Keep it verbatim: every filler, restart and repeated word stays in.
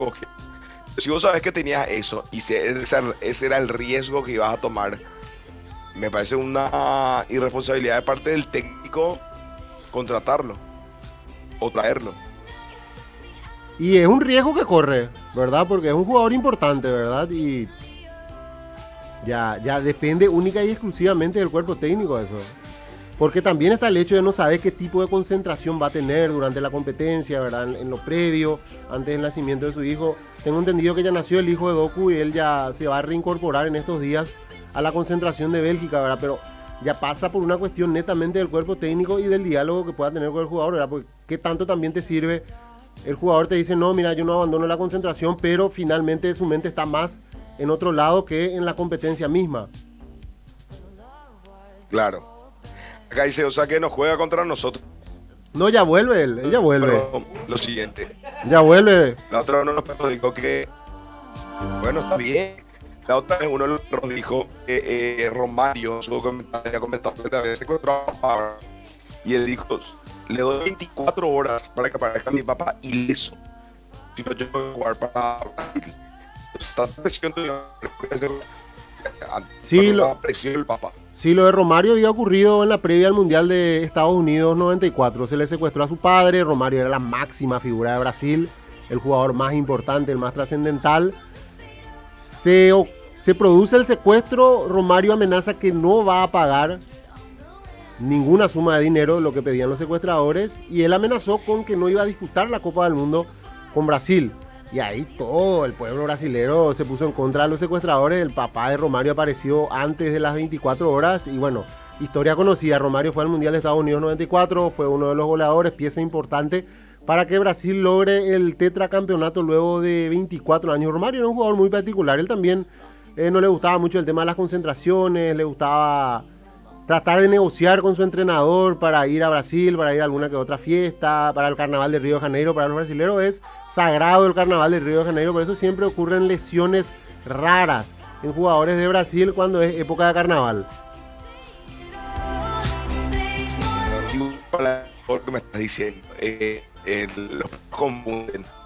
que- si vos sabés que tenías eso y si ese, ese era el riesgo que ibas a tomar, me parece una irresponsabilidad de parte del técnico contratarlo o traerlo. Y es un riesgo que corre, ¿verdad? Porque es un jugador importante, ¿verdad? Y ya, ya depende única y exclusivamente del cuerpo técnico eso. Porque también está el hecho de no saber qué tipo de concentración va a tener durante la competencia, ¿verdad? En, en lo previo, antes del nacimiento de su hijo. Tengo entendido que ya nació el hijo de Doku y él ya se va a reincorporar en estos días a la concentración de Bélgica, ¿verdad? Pero ya pasa por una cuestión netamente del cuerpo técnico y del diálogo que pueda tener con el jugador, ¿verdad? Porque qué tanto también te sirve. El jugador te dice, no, mira, yo no abandono la concentración, pero finalmente su mente está más en otro lado que en la competencia misma. Claro. Acá dice, o sea que no juega contra nosotros. No, ya vuelve él, él ya vuelve. Pero lo siguiente, Ya vuelve. la otra vez uno nos dijo que, bueno, está bien. La otra vez uno nos dijo que eh, Romario, su comentario, había comentado que había secuestrado a papá. Y él dijo, le doy veinticuatro horas para que aparezca mi papá ileso. Si no, yo voy a jugar para Brasil. Está presión de Sí, lo, presión del papá. sí, lo de Romario había ocurrido en la previa al Mundial de Estados Unidos noventa y cuatro. Se le secuestró a su padre. Romario era la máxima figura de Brasil, el jugador más importante, el más trascendental. Se, se produce el secuestro. Romario amenaza que no va a pagar ninguna suma de dinero, lo que pedían los secuestradores, y él amenazó con que no iba a disputar la Copa del Mundo con Brasil. Y ahí todo el pueblo brasilero se puso en contra de los secuestradores. El papá de Romario apareció antes de las veinticuatro horas y bueno, historia conocida. Romario fue al Mundial de Estados Unidos noventa y cuatro, fue uno de los goleadores, pieza importante para que Brasil logre el tetracampeonato luego de veinticuatro años. Romario era un jugador muy particular, él también eh, no le gustaba mucho el tema de las concentraciones, le gustaba tratar de negociar con su entrenador para ir a Brasil, para ir a alguna que otra fiesta, para el carnaval de Río de Janeiro. Para los brasileños es sagrado el carnaval de Río de Janeiro, por eso siempre ocurren lesiones raras en jugadores de Brasil cuando es época de carnaval. Para lo que me estás diciendo, eh, eh, los confunden.